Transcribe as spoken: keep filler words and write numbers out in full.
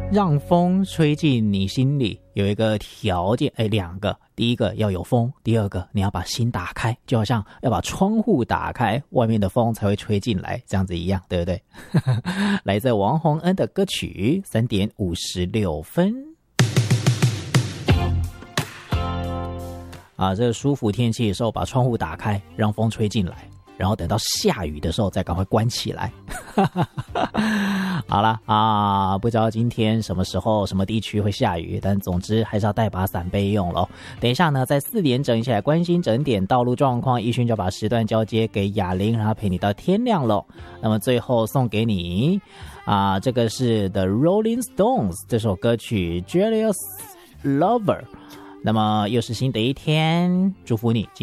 让风吹进你心里有一个条件，哎，两个，第一个要有风，第二个你要把心打开，就好像要把窗户打开，外面的风才会吹进来，这样子一样，对不对？来自王洪恩的歌曲，三点五十六分。啊，这个舒服天气的时候，把窗户打开，让风吹进来。然后等到下雨的时候再赶快关起来。好了啊，不知道今天什么时候什么地区会下雨，但总之还是要带把伞备用咯。等一下呢，在四点整一起来关心整点道路状况，奕迅就把时段交接给雅玲，让她陪你到天亮咯。那么最后送给你啊，这个是 The Rolling Stones 这首歌曲 Jealous Lover。那么又是新的一天，祝福你